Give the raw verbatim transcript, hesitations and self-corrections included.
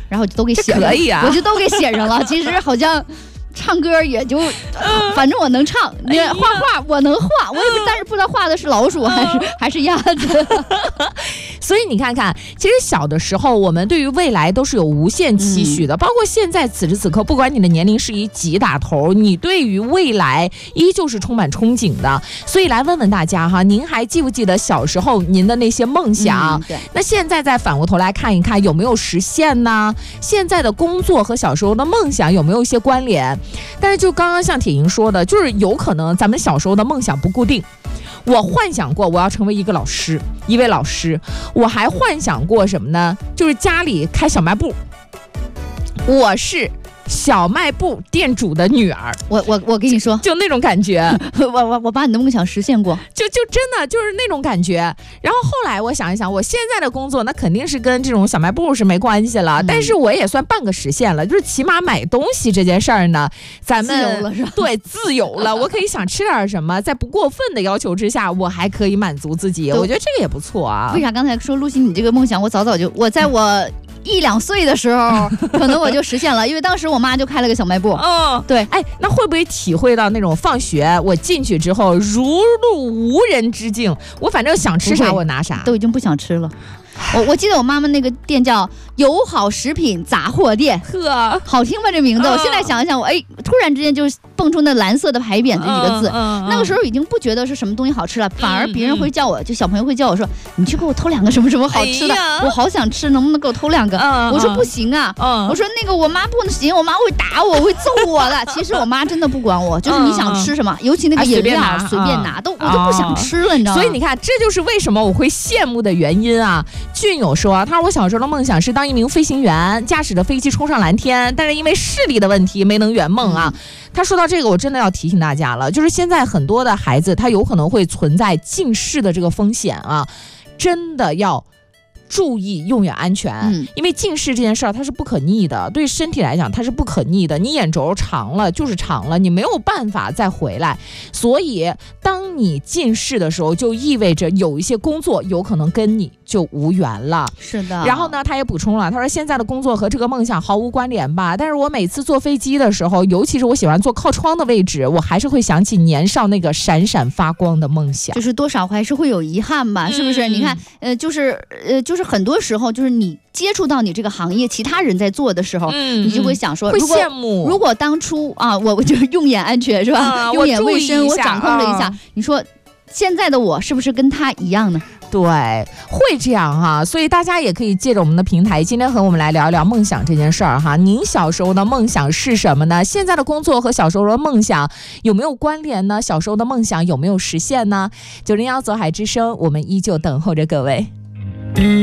然后就都给写了， 可以啊， 我就都给写上了。其实好像。唱歌也就，反正我能唱，你画画我能画，我也不，但是不知道画的是老鼠还是还是鸭子。 所以你看看，其实小的时候我们对于未来都是有无限期许的，嗯、包括现在此时此刻，不管你的年龄是以几打头，你对于未来依旧是充满憧憬的。所以来问问大家哈，您还记不记得小时候您的那些梦想？ 嗯、对， 那现在再反过头来看一看，有没有实现呢？现在的工作和小时候的梦想有没有一些关联？但是就刚刚像铁莹说的，就是有可能咱们小时候的梦想不固定。我幻想过我要成为一个老师，一位老师。我还幻想过什么呢？就是家里开小卖部，我是小卖部店主的女儿。 我我我跟你说， 就, 就那种感觉。 我我我把你的梦想实现过， 就就真的就是那种感觉。然后后来我想一想，我现在的工作那肯定是跟这种小卖部是没关系了，嗯、但是我也算半个实现了，就是起码买东西这件事儿呢，咱们自由了是吧？ 对，自由了，我可以想吃点什么，在不过分的要求之下，我还可以满足自己。我觉得这个也不错啊。 为啥刚才说露西你这个梦想，我早早就我在我。一两岁的时候，可能我就实现了，因为当时我妈就开了个小卖部。 嗯， 对， 哎，那会不会体会到那种放学我进去之后如入无人之境？我反正想吃啥我拿啥， 都已经不想吃了。我我记得我妈妈那个店叫友好食品杂货店， 呵， 好听吧这名字？嗯、我现在想一想，我哎，突然之间就蹦出那蓝色的牌匾这几个字。嗯嗯、那个时候已经不觉得是什么东西好吃了，反而别人会叫我，就小朋友会叫我说：“你去给我偷两个什么什么好吃的，哎、我好想吃，能不能给我偷两个？”嗯、我说不行啊，嗯、我说那个我妈不能行，我妈会打我，会揍我的。其实我妈真的不管我，就是你想吃什么，尤其那个饮料、啊、随便拿，都我都不想吃了，你知道吗？ 所以你看，这就是为什么我会羡慕的原因啊。俊友说，他说我小时候的梦想是当一名飞行员，驾驶着飞机冲上蓝天，但是因为视力的问题没能圆梦啊。嗯、他说到这个，我真的要提醒大家了，就是现在很多的孩子他有可能会存在近视的这个风险啊，真的要注意用眼安全。嗯、因为近视这件事儿它是不可逆的，对身体来讲它是不可逆的，你眼轴长了就是长了，你没有办法再回来。所以当你近视的时候，就意味着有一些工作有可能跟你就无缘了。 是的。 然后呢，他也补充了，他说现在的工作和这个梦想毫无关联吧，但是我每次坐飞机的时候，尤其是我喜欢坐靠窗的位置，我还是会想起年少那个闪闪发光的梦想， 就是多少还是会有遗憾吧，是不是？嗯、你看，呃，就是呃，就是很多时候，就是你接触到你这个行业，其他人在做的时候，嗯、你就会想说， 会如果羡慕。 如果当初啊，我我就用眼安全是吧？啊、用眼卫生，我掌控了一下，啊、你说现在的我是不是跟他一样呢？ 对，会这样哈，所以大家也可以借着我们的平台，今天和我们来聊一聊梦想这件事儿哈。您小时候的梦想是什么呢？现在的工作和小时候的梦想有没有关联呢？小时候的梦想有没有实现呢？九零幺走海之声，我们依旧等候着各位。